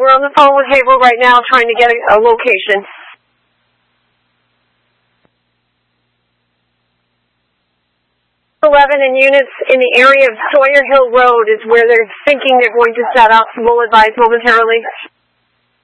We're on the phone with Havel right now trying to get a location. And units in the area of Sawyer Hill Road is where they're thinking they're going to set up. We'll advise momentarily.